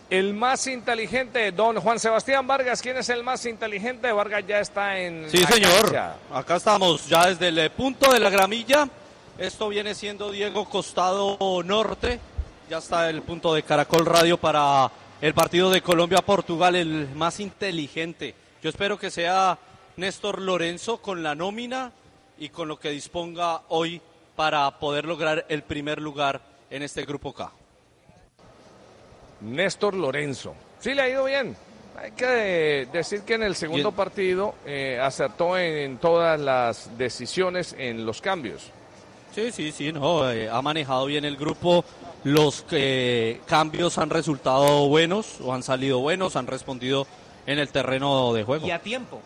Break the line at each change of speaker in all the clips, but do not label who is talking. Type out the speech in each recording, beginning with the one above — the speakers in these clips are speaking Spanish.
El más inteligente, don Juan Sebastián Vargas. ¿Quién es el más inteligente? Vargas ya está en
Sí, señor. Cancha. Acá estamos, ya desde el punto de la gramilla. Esto viene siendo Diego Costado Norte. Ya está el punto de Caracol Radio para el partido de Colombia-Portugal, el más inteligente. Yo espero que sea Néstor Lorenzo con la nómina y con lo que disponga hoy para poder lograr el primer lugar en este Grupo K.
Néstor Lorenzo. Sí, le ha ido bien. Hay que decir que en el segundo partido acertó en todas las decisiones en los cambios.
Sí, no, ha manejado bien el grupo. Los cambios han resultado buenos o han salido buenos, han respondido en el terreno de juego.
Y a tiempo.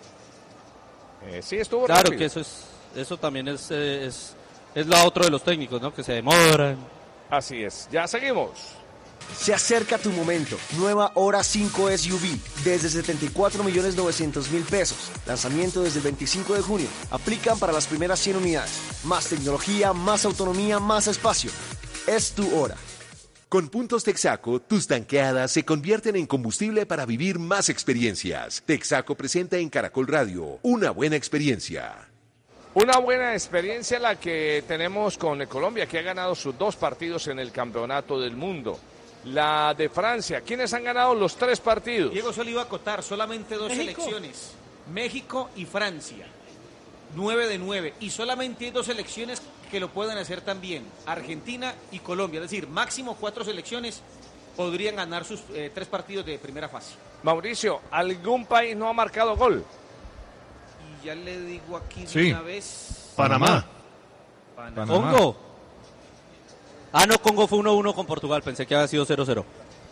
Sí, estuvo
claro
rápido.
Que eso también es la otro de los técnicos, ¿no? Que se demoran.
Así es. Ya seguimos.
Se acerca tu momento. Nueva Hora 5 SUV desde 74.900.000 pesos. Lanzamiento desde el 25 de junio. Aplican para las primeras 100 unidades. Más tecnología, más autonomía, más espacio. Es tu hora.
Con Puntos Texaco, tus tanqueadas se convierten en combustible para vivir más experiencias. Texaco presenta en Caracol Radio una buena experiencia.
Una buena experiencia la que tenemos con Colombia, que ha ganado sus 2 partidos en el Campeonato del Mundo. La de Francia, ¿quiénes han ganado los 3 partidos?
Diego solo iba a acotar, solamente 2 selecciones, México y Francia, 9 de 9, y solamente hay 2 selecciones que lo pueden hacer también, Argentina y Colombia, es decir, máximo 4 selecciones podrían ganar sus 3 partidos de primera fase.
Mauricio, ¿algún país no ha marcado gol?
Y ya le digo aquí de una vez.
Panamá.
Congo. No, Congo fue 1-1 con Portugal, pensé que había sido 0-0.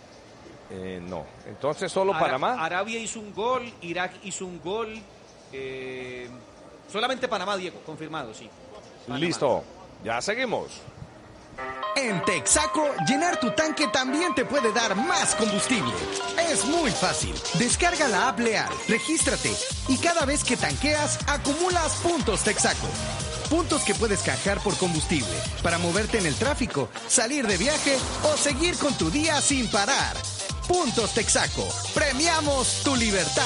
No, entonces solo Panamá.
Arabia hizo un gol, Irak hizo un gol, solamente Panamá, Diego, confirmado, sí. Panamá.
Listo, ya seguimos.
En Texaco, llenar tu tanque también te puede dar más combustible. Es muy fácil. Descarga la app Leal, regístrate y cada vez que tanqueas, acumulas puntos Texaco. Puntos que puedes canjear por combustible para moverte en el tráfico, salir de viaje o seguir con tu día sin parar. Puntos Texaco. Premiamos tu libertad.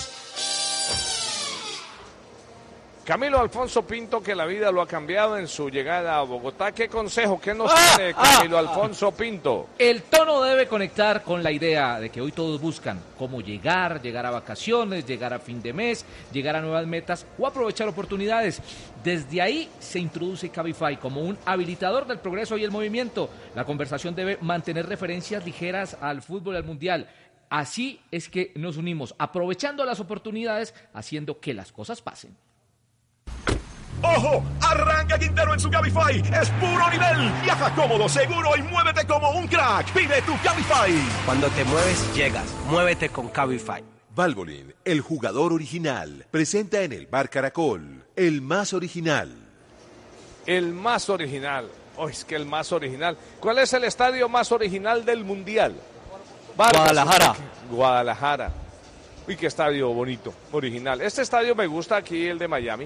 Camilo Alfonso Pinto, que la vida lo ha cambiado en su llegada a Bogotá. ¿Qué consejo, qué nos tiene Camilo Alfonso Pinto?
El tono debe conectar con la idea de que hoy todos buscan cómo llegar a vacaciones, llegar a fin de mes, llegar a nuevas metas o aprovechar oportunidades. Desde ahí se introduce Cabify como un habilitador del progreso y el movimiento. La conversación debe mantener referencias ligeras al fútbol y al mundial. Así es que nos unimos, aprovechando las oportunidades, haciendo que las cosas pasen.
¡Ojo! Arranca Quintero en su Cabify. Es puro nivel. Viaja cómodo, seguro y muévete como un crack. Pide tu Cabify.
Cuando te mueves, llegas. Muévete con Cabify.
Valvoline, el jugador original, presenta en el Bar Caracol, el más original.
El más original. Es que el más original. ¿Cuál es el estadio más original del Mundial?
Guadalajara.
Guadalajara. Uy, qué estadio bonito, original. Este estadio me gusta aquí, el de Miami.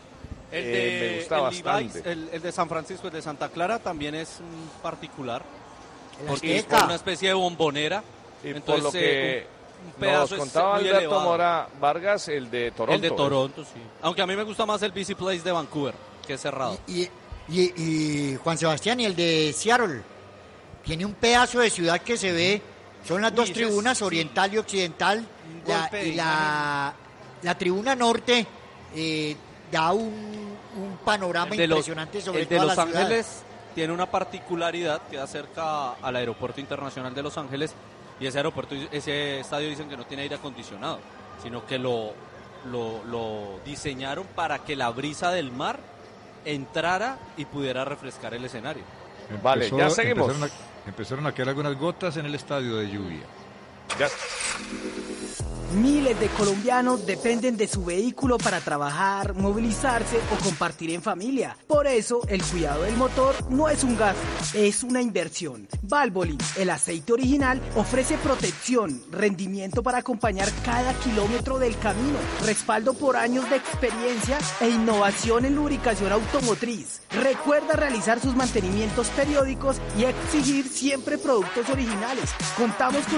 Me gusta bastante.
El de San Francisco, el de Santa Clara, también es particular.
Porque
es una especie de bombonera.
Y
entonces,
por lo que nos contaba Alberto Mora Vargas, el de Toronto.
El de Toronto, sí. Aunque a mí me gusta más el BC Place de Vancouver, que es cerrado.
Y Juan Sebastián, y el de Seattle, tiene un pedazo de ciudad que se ve, son las dos tribunas, oriental y occidental, la tribuna norte da un panorama impresionante sobre toda la ciudad.
El de Los Ángeles tiene una particularidad, queda cerca al aeropuerto internacional de Los Ángeles, y ese estadio dicen que no tiene aire acondicionado, sino que lo diseñaron para que la brisa del mar entrara y pudiera refrescar el escenario.
Vale, ya seguimos.
Empezaron a caer algunas gotas en el estadio de lluvia.
Ya.
Miles de colombianos dependen de su vehículo para trabajar, movilizarse o compartir en familia. Por eso, el cuidado del motor no es un gasto, es una inversión. Valvoline, el aceite original, ofrece protección, rendimiento para acompañar cada kilómetro del camino, respaldo por años de experiencia e innovación en lubricación automotriz. Recuerda realizar sus mantenimientos periódicos y exigir siempre productos originales. Contamos con